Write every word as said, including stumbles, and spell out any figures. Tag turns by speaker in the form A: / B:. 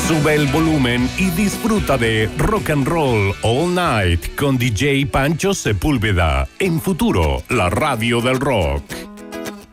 A: Sube el volumen y disfruta de Rock and Roll All Night con D J Pancho Sepúlveda en Futuro, la radio del rock.